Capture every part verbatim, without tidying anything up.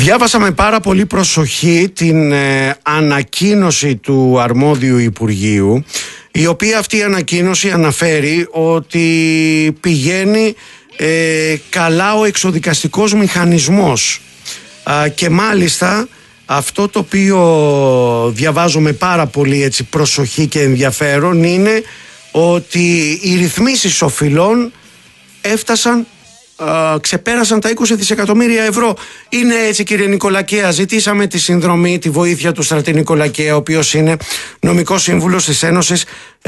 Διάβασα με πάρα πολύ προσοχή την ε, ανακοίνωση του αρμόδιου Υπουργείου, η οποία αυτή η ανακοίνωση αναφέρει ότι πηγαίνει ε, καλά ο εξοδικαστικός μηχανισμός Α, και μάλιστα αυτό το οποίο διαβάζω με πάρα πολύ έτσι, προσοχή και ενδιαφέρον είναι ότι οι ρυθμίσεις οφειλών έφτασαν, α, ξεπέρασαν τα είκοσι δισεκατομμύρια ευρώ. Είναι έτσι, κύριε Νικολακέα? Ζητήσαμε τη συνδρομή, τη βοήθεια του στρατή Νικολακέα, ο οποίος είναι νομικός σύμβουλος της Ένωσης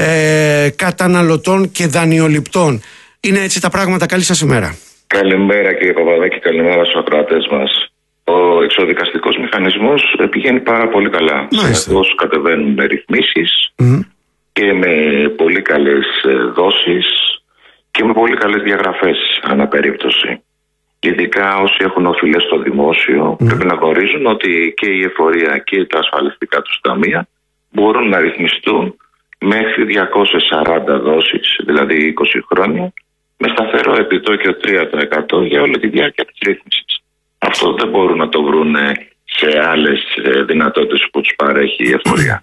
ε, Καταναλωτών και Δανειοληπτών. Είναι έτσι τα πράγματα? Καλή σας ημέρα. Καλημέρα κύριε Παπαδάκη, καλημέρα στους ακροατές μας. Ο εξοδικαστικός μηχανισμός πηγαίνει πάρα πολύ καλά. Συνεχώς κατεβαίνουν ρυθμίσεις mm. και με πολύ καλές δόσεις και με πολύ καλές διαγραφές ανά περίπτωση. Ειδικά όσοι έχουν οφειλές στο δημόσιο mm. πρέπει να γνωρίζουν ότι και η εφορία και τα ασφαλιστικά του ταμεία μπορούν να ρυθμιστούν μέχρι διακόσιες σαράντα δόσεις, δηλαδή είκοσι χρόνια, με σταθερό επιτόκιο τρία τοις εκατό για όλη τη διάρκεια της ρύθμισης. Αυτό δεν μπορούν να το βρουν σε άλλες δυνατότητες που τους παρέχει η εφορία.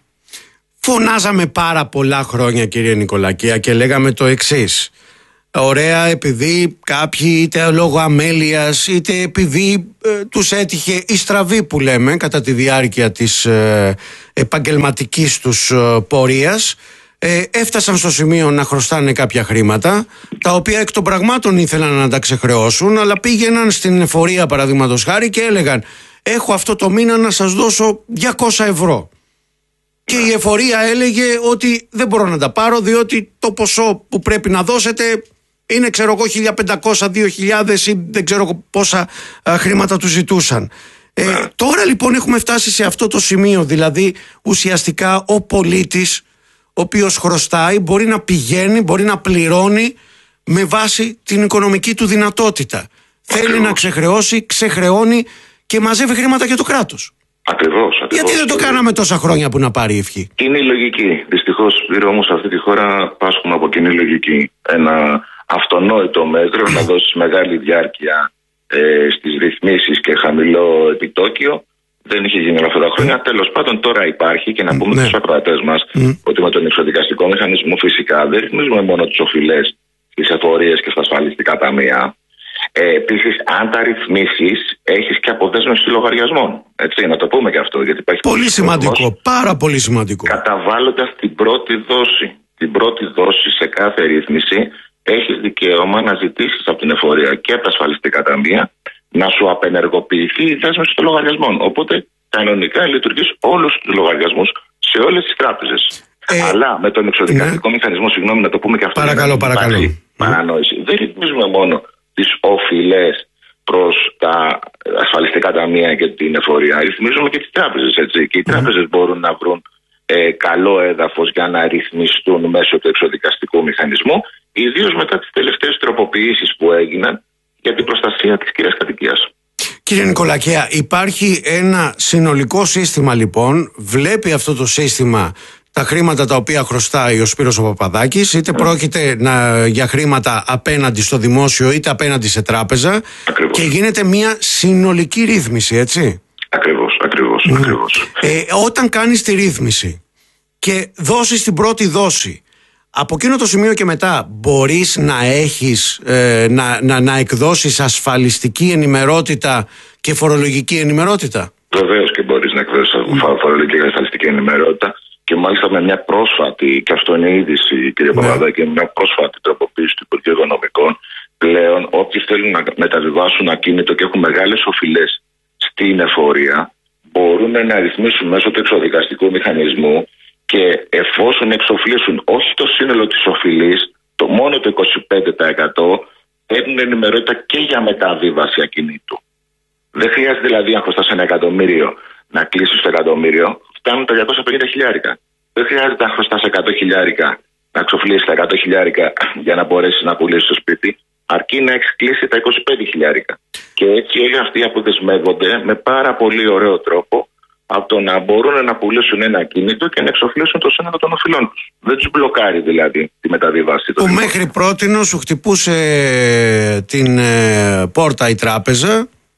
Φωνάζαμε πάρα πολλά χρόνια, κύριε Νικολακέα, και λέγαμε το εξής. Ωραία, επειδή κάποιοι είτε λόγω αμέλειας είτε επειδή ε, τους έτυχε η στραβή που λέμε κατά τη διάρκεια της ε, επαγγελματικής τους ε, πορείας, ε, έφτασαν στο σημείο να χρωστάνε κάποια χρήματα, τα οποία εκ των πραγμάτων ήθελαν να τα ξεχρεώσουν, αλλά πήγαιναν στην εφορία παραδείγματος χάρη και έλεγαν: έχω αυτό το μήνα να σας δώσω διακόσια ευρώ. Και η εφορία έλεγε ότι δεν μπορώ να τα πάρω, διότι το ποσό που πρέπει να δώσετε είναι, ξέρω εγώ, χίλια πεντακόσια, δύο χιλιάδες ή δεν ξέρω πόσα α, χρήματα του ζητούσαν. Ε, τώρα λοιπόν έχουμε φτάσει σε αυτό το σημείο, δηλαδή ουσιαστικά ο πολίτης ο οποίος χρωστάει μπορεί να πηγαίνει, μπορεί να πληρώνει με βάση την οικονομική του δυνατότητα. Ακριβώς. Θέλει να ξεχρεώσει, ξεχρεώνει και μαζεύει χρήματα για το κράτος. Ακριβώς, ακριβώς. Γιατί δεν το κάναμε τόσα χρόνια που να πάρει ευχή? Κοινή λογική. Δυστυχώς, πήρε όμως αυτή τη χώρα πάσχουμε από κοινή λογική. Ένα αυτονόητο μέτρο να δώσεις μεγάλη διάρκεια ε, στις ρυθμίσεις και χαμηλό επιτόκιο. Δεν είχε γίνει όλα αυτά τα χρόνια. Τέλος πάντων, τώρα υπάρχει και να πούμε mm, στους ναι. ακροατές μας mm. ότι με τον εξοδικαστικό μηχανισμό φυσικά δεν ρυθμίζουμε μόνο τις οφειλές, τις εφορίες και στα ασφαλιστικά ταμεία. Ε, Επίσης, αν τα ρυθμίσεις, έχεις και αποδέσμευση λογαριασμών. Έτσι, να το πούμε και αυτό. Γιατί υπάρχει πολύ σημαντικό, πάρα πολύ σημαντικό. Καταβάλλοντας την πρώτη δόση. Την πρώτη δόση σε κάθε ρύθμιση, έχεις δικαίωμα να ζητήσεις από την εφορία και από τα ασφαλιστικά ταμεία να σου απενεργοποιηθεί η δέσμευση των λογαριασμών. Οπότε, κανονικά λειτουργείς όλους τους λογαριασμούς σε όλες τις τράπεζες. Ε, Αλλά με τον εξοδικαστικό ναι. μηχανισμό, συγγνώμη να το πούμε και αυτό. Παρακαλώ, παρακαλώ. Παρανόηση. Mm. Δεν ρυθμίζουμε μόνο τις οφειλές προς τα ασφαλιστικά ταμεία και την εφορία. Ρυθμίζουμε και τις τράπεζες, έτσι. Και οι mm. τράπεζες μπορούν να βρουν ε, καλό έδαφος για να ρυθμιστούν μέσω του εξοδικαστικού μηχανισμού, ιδίως μετά τις τελευταίες τροποποιήσεις που έγιναν για την προστασία της κυρίας κατοικίας. Κύριε Νικολακέα, υπάρχει ένα συνολικό σύστημα λοιπόν, βλέπει αυτό το σύστημα τα χρήματα τα οποία χρωστάει ο Σπύρος ο Παπαδάκης, είτε mm. πρόκειται να, για χρήματα απέναντι στο δημόσιο είτε απέναντι σε τράπεζα. Ακριβώς. Και γίνεται μια συνολική ρύθμιση, έτσι. Ακριβώς, ακριβώς, mm. ακριβώς. Ε, όταν κάνεις τη ρύθμιση και δώσεις την πρώτη δόση, από εκείνο το σημείο και μετά μπορείς να έχεις, ε, να, να, να εκδώσεις ασφαλιστική ενημερότητα και φορολογική ενημερότητα. Βεβαίως και μπορείς να εκδώσεις mm. φορολογική και ασφαλιστική ενημερότητα. Και μάλιστα με μια πρόσφατη, και αυτό είναι η είδηση, κύριε ναι. Παπαδάκη, με μια πρόσφατη τροποποίηση του Υπουργείου Οικονομικών, πλέον όποιοι θέλουν να μεταβιβάσουν ακίνητο και έχουν μεγάλες οφειλές στην εφορία, μπορούν να ρυθμίσουν μέσω του εξοδικαστικού μηχανισμού και εφόσον εξοφλήσουν όχι το σύνολο της οφειλής, το μόνο το είκοσι πέντε τοις εκατό, έχουν ενημερότητα και για μεταβίβαση ακινήτου. Δεν χρειάζεται δηλαδή, αν χρωστάς ένα εκατομμύριο, να κλείσεις το εκατομμύριο. Φτάνουν τα διακόσια πενήντα χιλιάρικα. Δεν χρειάζεται να χρωστάς εκατό χιλιάρικα, να ξοφλήσεις τα εκατό χιλιάρικα για να μπορέσεις να πουλήσεις το σπίτι, αρκεί να έχεις κλείσει τα είκοσι πέντε χιλιάρικα. Και έτσι όλοι αυτοί αποδεσμεύονται με πάρα πολύ ωραίο τρόπο από το να μπορούν να πουλήσουν ένα ακίνητο και να εξοφλήσουν το σύνολο των οφειλών τους. Δεν τους μπλοκάρει δηλαδή τη μεταβίβαση. Που μέχρι πρότινο σου χτυπούσε την ε, πόρτα η τράπεζα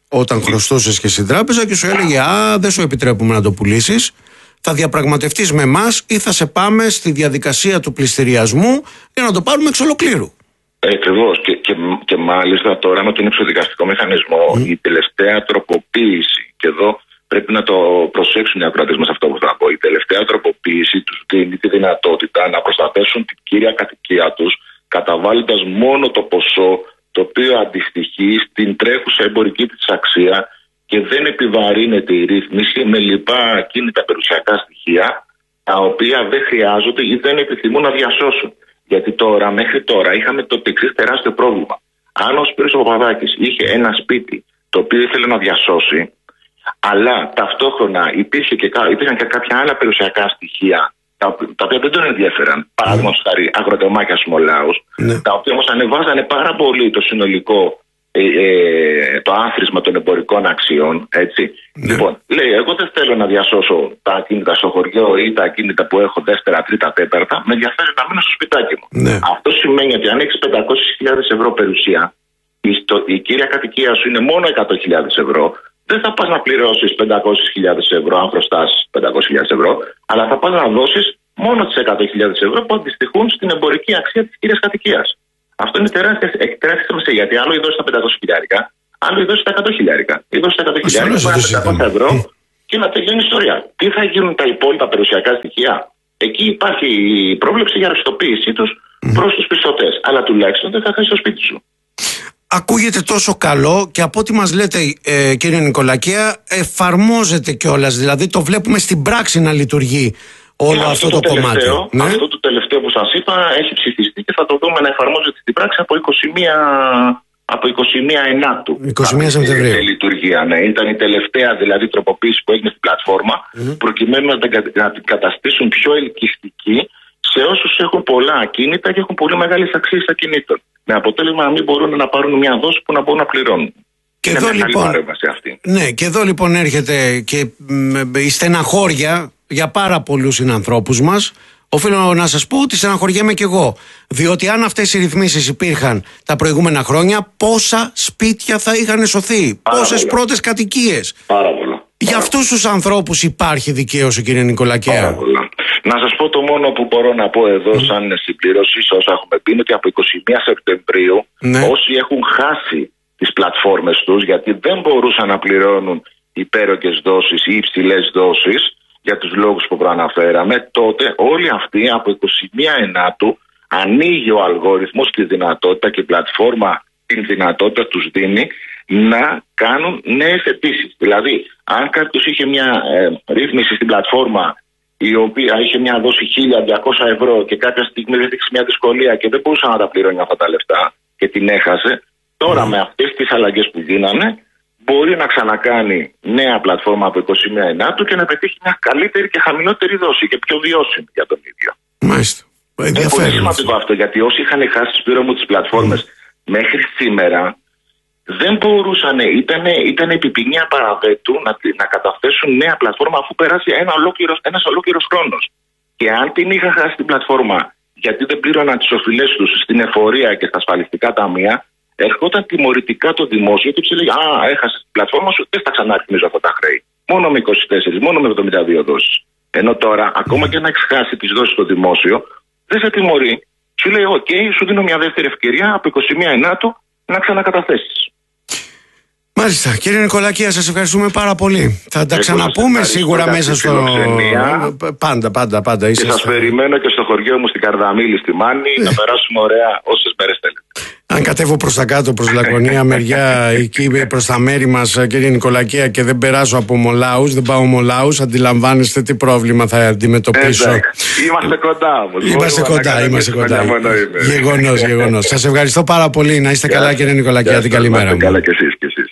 όταν χρωστούσες και στην τράπεζα και σου έλεγε «Α, δεν σου επιτρέπουμε να το πουλήσεις, θα διαπραγματευτείς με εμάς ή θα σε πάμε στη διαδικασία του πληστηριασμού για να το πάρουμε εξ ολοκλήρου». Ακριβώς. Και, και, και μάλιστα τώρα με τον εξωδικαστικό μηχανισμό mm. η τελευταία τροποποίηση, και εδώ πρέπει να το προσέξουν οι ακροατές μας αυτό που θα πω, η τελευταία τροποποίηση τους δίνει τη δυνατότητα να προστατεύσουν την κύρια κατοικία τους, καταβάλλοντας μόνο το ποσό το οποίο αντιστοιχεί στην τρέχουσα εμπορική της αξία και δεν επιβαρύνεται η ρύθμιση με λοιπά ακίνητα περιουσιακά στοιχεία, τα οποία δεν χρειάζονται ή δεν επιθυμούν να διασώσουν. Γιατί τώρα, μέχρι τώρα, είχαμε το εξής τεράστιο πρόβλημα. Αν ο Σπύρος Παπαδάκης είχε ένα σπίτι το οποίο ήθελε να διασώσει, αλλά ταυτόχρονα υπήρχε και, υπήρχαν και κάποια άλλα περιουσιακά στοιχεία τα, τα οποία δεν τον ενδιαφέραν, mm. παράδειγμα χάρη αγροτεμάκια σμολάους, mm. τα οποία όμως ανεβάζανε πάρα πολύ το συνολικό ε, ε, το άθροισμα των εμπορικών αξιών. Έτσι. Mm. Λοιπόν, λέει, εγώ δεν θέλω να διασώσω τα ακίνητα στο χωριό ή τα ακίνητα που έχω δεύτερα, τρίτα, τέταρτα, με ενδιαφέρει να μείνω στο σπιτάκι μου. Mm. Αυτό σημαίνει ότι αν έχεις πεντακόσιες χιλιάδες ευρώ περιουσία, η, στο, η κύρια κατοικία σου είναι μόνο εκατό χιλιάδες ευρώ. Δεν θα πας να πληρώσεις πεντακόσιες χιλιάδες ευρώ αν χρωστάς πεντακόσιες χιλιάδες ευρώ, αλλά θα πας να δώσεις μόνο τις εκατό χιλιάδες ευρώ που αντιστοιχούν στην εμπορική αξία της κύριας κατοικίας. Αυτό είναι τεράστια, τεράστια σημασία, γιατί άλλο η δόση τα πεντακόσια χιλιάρικα, άλλο η δόση τα εκατό χιλιάρικα. Η δόση τα εκατό χιλιάρικα είναι πεντακόσια ευρώ και να τελειώνει η ιστορία. Τι θα γίνουν τα υπόλοιπα περιουσιακά στοιχεία? Εκεί υπάρχει η πρόβλεψη για ρευστοποίησή τους προς τους πιστωτές. Αλλά τουλάχιστον δεν θα χάσει το σπίτι σου. Ακούγεται τόσο καλό και από ό,τι μας λέτε, ε, κύριε Νικολακέα, εφαρμόζεται κιόλας. Δηλαδή το βλέπουμε στην πράξη να λειτουργεί όλο αυτό, αυτό το, το κομμάτι. Ναι? Αυτό το τελευταίο που σας είπα έχει ψηφιστεί και θα το δούμε να εφαρμόζεται στην πράξη από είκοσι μία, από είκοσι μία Ενάτου. είκοσι μία Σεπτεμβρίου. Η λειτουργία, ναι. Ήταν η τελευταία δηλαδή τροποποίηση που έγινε στην πλατφόρμα, mm. προκειμένου να την, να την καταστήσουν πιο ελκυστική σε όσους έχουν πολλά ακίνητα και έχουν πολύ μεγάλες αξίες ακινήτων. Με αποτέλεσμα να μην μπορούν να πάρουν μια δόση που να μπορούν να πληρώνουν. Και εδώ, λοιπόν, αυτή. Ναι, και εδώ λοιπόν έρχεται και η στεναχώρια για πάρα πολλούς συνανθρώπους μας. Οφείλω να σας πω ότι στεναχωριέμαι κι εγώ. Διότι αν αυτές οι ρυθμίσεις υπήρχαν τα προηγούμενα χρόνια, πόσα σπίτια θα είχαν σωθεί, πάρα πόσες πολλά. Πρώτες κατοικίες. Πάρα πολλά. Για αυτούς τους ανθρώπους υπάρχει δικαίωση, κύριε Νικολακέα? Πάρα πολλά. Να σας πω το μόνο που μπορώ να πω εδώ mm. σαν συμπληρώση σε όσα έχουμε πει είναι ότι από είκοσι μία Σεπτεμβρίου ναι. όσοι έχουν χάσει τις πλατφόρμες τους γιατί δεν μπορούσαν να πληρώνουν υπέρογγες δόσεις ή υψηλές δόσεις για τους λόγους που προαναφέραμε, τότε όλοι αυτοί από είκοσι μία Ενάτου ανοίγει ο αλγόριθμος τη δυνατότητα και η πλατφόρμα την δυνατότητα τους δίνει να κάνουν νέες αιτήσεις. Δηλαδή, αν κάποιος είχε μια ε, ρύθμιση στην πλατφόρμα η οποία είχε μια δόση χίλια διακόσια ευρώ και κάποια στιγμή έδειξε μια δυσκολία και δεν μπορούσε να τα πληρώνει αυτά τα λεφτά και την έχασε, τώρα mm. με αυτές τις αλλαγές που γίνανε μπορεί να ξανακάνει νέα πλατφόρμα από είκοσι μία Ενάτου και να πετύχει μια καλύτερη και χαμηλότερη δόση και πιο βιώσιμη για τον ίδιο. Μάλιστα. Είναι πολύ σημαντικό αυτό, γιατί όσοι είχαν χάσει σπήρο μου τις πλατφόρμες mm. μέχρι σήμερα δεν μπορούσαν, ήταν, ήταν επιπηνία παραδέτου να, να καταθέσουν νέα πλατφόρμα αφού περάσει ένα ολόκληρος, ένας ολόκληρος χρόνος. Και αν την είχαν χάσει την πλατφόρμα γιατί δεν πλήρωναν τις οφειλές τους στην εφορία και στα ασφαλιστικά ταμεία, ερχόταν τιμωρητικά το δημόσιο και του έλεγε «Α, έχασες την πλατφόρμα σου, δεν θα ξαναρρυθμίζω αυτά τα χρέη. Μόνο με είκοσι τέσσερα, μόνο με εβδομήντα δύο δόσεις». Ενώ τώρα, ακόμα και να έχεις χάσει τις δόσεις στο δημόσιο, δεν σε τιμωρεί. Σου λέει: «Οκ, okay, σου δίνω μια δεύτερη ευκαιρία από είκοσι μία Ενάτου να ξανακαταθέσεις». Μάλιστα. Κύριε Νικολακέα, σας ευχαριστούμε πάρα πολύ. Θα τα ξαναπούμε σίγουρα μέσα στο. Πάντα, πάντα, πάντα. Και σας περιμένω και στο χωριό μου στην Καρδαμήλη, στη Μάνη, να περάσουμε ωραία όσες μέρες θέλετε. Αν κατέβω προς τα κάτω, προς Λακωνία, μεριά εκεί προς τα μέρη μας, κύριε Νικολακέα, και δεν περάσω από Μολάους, δεν πάω Μολάους, αντιλαμβάνεστε τι πρόβλημα θα αντιμετωπίσω. Είμαστε κοντά όμως. Είμαστε κοντά, είμαστε κοντά. Γεγονός, γεγονός. Σας ευχαριστώ πάρα πολύ. Να είστε καλά, κύριε Νικολακέα. Την καλημέρα μου. Καλά κι εσείς.